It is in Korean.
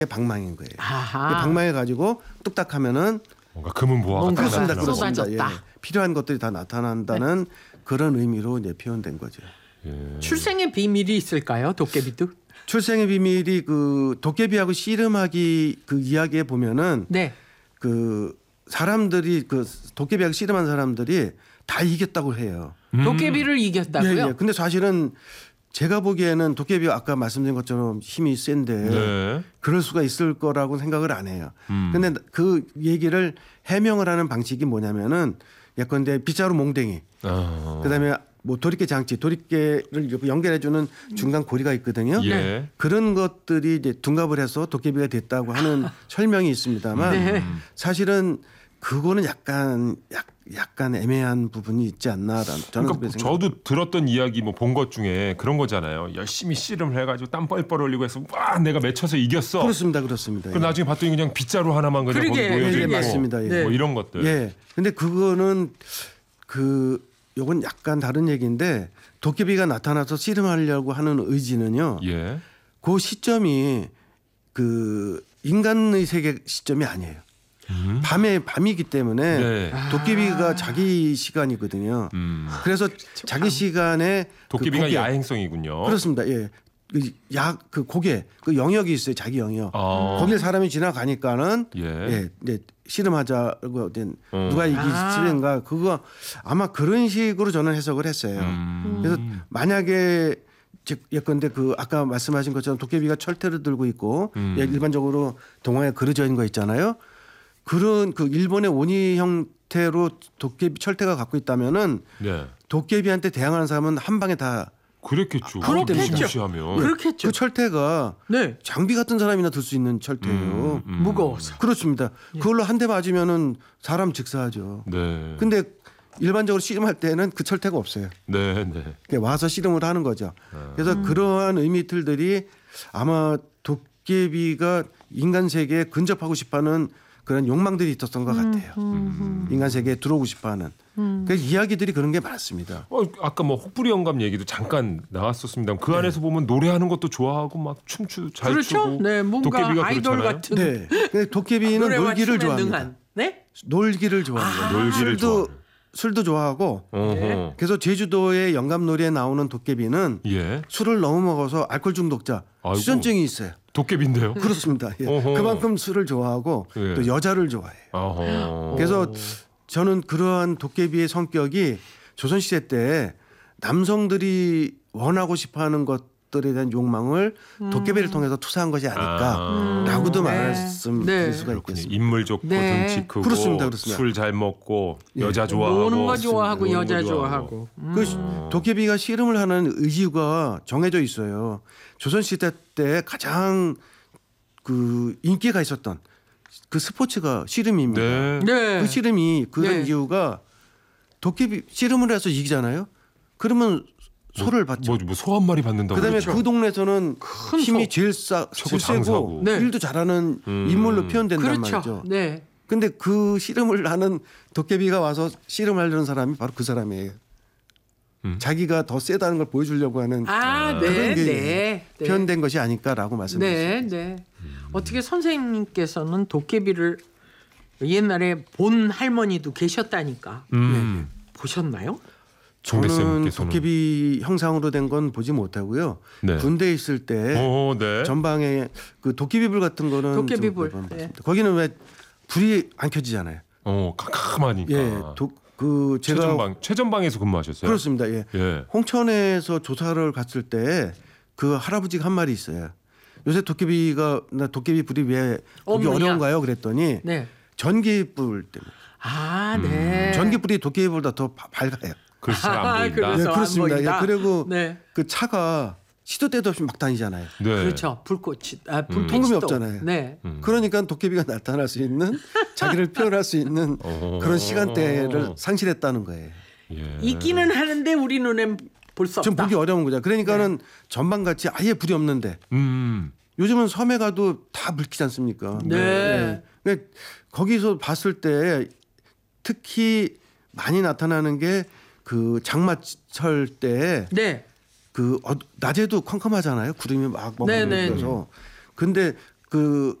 방망인 거예요. 아하. 방망이 가지고 뚝딱하면은 뭔가 금은 보화가 그렇습니다. 나타나는 그렇습니다. 쏟아졌다. 예. 필요한 것들이 다 나타난다는 그런 의미로 이제 표현된 거죠. 출생의 비밀이 있을까요? 도깨비도? 출생의 비밀이 그 도깨비하고 씨름하기 그 이야기에 보면은 네. 그 사람들이 그 도깨비하고 씨름한 사람들이 다 이겼다고 해요. 도깨비를 이겼다고요? 예. 근데 사실은 제가 보기에는 도깨비가 아까 말씀드린 것처럼 힘이 센데 네. 그럴 수가 있을 거라고 생각을 안 해요. 근데 그 얘기를 해명을 하는 방식이 뭐냐면은 예컨대 빗자루 몽댕이 그다음에 뭐 도리깨 장치, 도리깨를 연결해주는 중간 고리가 있거든요. 예. 그런 것들이 이제 둔갑을 해서 도깨비가 됐다고 하는 설명이 있습니다만 네. 사실은 그거는 약간 애매한 부분이 있지 않나라는 저는 그러니까 그렇게 생각합니다. 저도 들었던 이야기 뭐 본 것 중에 그런 거잖아요. 열심히 씨름을 해가지고 땀 뻘뻘 흘리고 해서 와 내가 맺혀서 이겼어. 그렇습니다. 그 나중에 봤더니 그냥 빗자루 하나만 그냥 거기 그러게, 놓여져 예, 있고 맞습니다. 예. 네. 뭐 이런 것들. 예. 근데 그거는 요건 약간 다른 얘기인데 도깨비가 나타나서 씨름하려고 하는 의지는요. 예. 그 시점이 그 인간의 세계 시점이 아니에요. 밤이기 때문에 네. 도깨비가 자기 시간이거든요. 그래서 자기 시간에 도깨비가 그 고개, 야행성이군요. 그렇습니다. 예. 그 고개 그 영역이 있어요. 자기 영역. 거기에 사람이 지나가니까는 예. 이제 씨름하자고 누가 이기실인가 그거 아마 그런 식으로 저는 해석을 했어요. 그래서 만약에 예컨대 그 아까 말씀하신 것처럼 도깨비가 철퇴를 들고 있고 일반적으로 동화에 그려져 있는 거 있잖아요. 그런 그 일본의 오니 형태로 도깨비 철퇴가 갖고 있다면은 네. 도깨비한테 대항하는 사람은 한 방에 다 그랬겠죠. 그렇겠죠. 무시하면. 그렇겠죠. 그 철퇴가 네. 장비 같은 사람이나 들 수 있는 철퇴예요. 무거워서. 그렇습니다. 그걸로 한 대 맞으면은 사람 즉사하죠. 네. 근데 일반적으로 씨름할 때는 그 철퇴가 없어요. 네, 네. 그냥 와서 씨름을 하는 거죠. 그래서 그러한 의미들이 아마 도깨비가 인간 세계에 근접하고 싶어하는 그런 욕망들이 있었던 것 같아요. 인간 세계에 들어오고 싶어하는. 그 이야기들이 그런 게 많습니다. 아까 뭐 혹부리 영감 얘기도 잠깐 나왔었습니다. 그 안에서 보면 노래하는 것도 좋아하고 막 잘 그렇죠. 추고. 네, 뭔가 도깨비가 아이돌 그렇잖아요. 같은. 네. 근데 도깨비는 노래와 놀기를 춤에 좋아합니다. 능한. 네? 놀기를 좋아합니다. 놀기를 술도 좋아하고. 어허. 그래서 제주도의 영감놀이에 나오는 도깨비는 예. 술을 너무 먹어서 알코올 중독자, 아이고. 수전증이 있어요. 도깨비인데요. 그렇습니다. 예. 어허. 그만큼 술을 좋아하고 예. 또 여자를 좋아해요. 어허. 그래서 저는 그러한 도깨비의 성격이 조선시대 때 남성들이 원하고 싶어하는 것들에 대한 욕망을 도깨비를 통해서 투사한 것이 아닐까라고도 말씀드릴 수가 있겠습니다. 인물 좋고 네. 등치 크고 그렇습니다. 술 잘 먹고 여자 좋아하고 노는 거 좋아하고 노는 거 여자 좋아하고. 그 도깨비가 씨름을 하는 의지가 정해져 있어요. 조선시대 때 가장 그 인기가 있었던 그 스포츠가 씨름입니다. 네. 네. 그 씨름이 그런 네. 이유가 도깨비 씨름을 해서 이기잖아요. 그러면 소를 받죠. 뭐 소 한 마리 받는다고. 그다음에 그러죠? 그 동네에서는 힘이 제일 최고 세고 장사고. 네. 일도 잘하는 인물로 표현된단 그렇죠. 말이죠. 네. 근데 그 씨름을 하는 도깨비가 와서 씨름하려는 사람이 바로 그 사람이에요. 자기가 더 세다는 걸 보여주려고 하는 아, 그런 네, 게 네. 네. 표현된 것이 아닐까라고 말씀드렸습니다. 네, 네. 어떻게 선생님께서는 도깨비를 옛날에 본 할머니도 계셨다니까 보셨나요? 저는 정대쌤께서는. 도깨비 형상으로 된 건 보지 못하고요. 네. 군대에 있을 때 네. 전방에 그 도깨비불 같은 거는 도깨비불. 좀 네. 봤습니다. 거기는 왜 불이 안 켜지잖아요. 캄캄하니까. 예, 제가 최전방에서 근무하셨어요? 그렇습니다. 예. 예. 홍천에서 조사를 갔을 때 그 할아버지가 한 말이 있어요. 요새 도깨비 불이 왜 보기 없느냐? 어려운가요? 그랬더니 네. 전기불 때문에. 아, 네. 전기불이 도깨비보다 더 밝아요. 그래서 잘 안 보인다. 그래서 네, 안 그렇습니다. 보인다? 예, 그리고 네. 그 차가 시도 때도 없이 막 다니잖아요. 네. 그렇죠. 불꽃이 불빛이 통금이 또. 없잖아요. 네. 그러니까 도깨비가 나타날 수 있는 자기를 표현할 수 있는 그런 시간대를 상실했다는 거예요. 예. 있기는 하는데 우리 눈엔 볼 수 좀 없다. 보기 어려운 거죠. 그러니까는 전방같이 아예 불이 없는데 요즘은 섬에 가도 다 불 켜지 않습니까? 네. 그러니까 거기서 봤을 때 특히 많이 나타나는 게 그 장마철 때 네. 그 낮에도 컴컴하잖아요. 구름이 막 네네. 머물러서. 근데 그